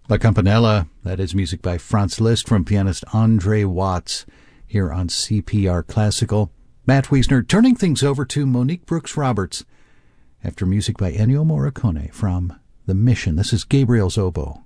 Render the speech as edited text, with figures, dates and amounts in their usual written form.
La Campanella, that is music by Franz Liszt from pianist Andre Watts here on CPR Classical. Matt Wiesner turning things over to Monique Brooks-Roberts after music by Ennio Morricone from The Mission. This is Gabriel's Oboe.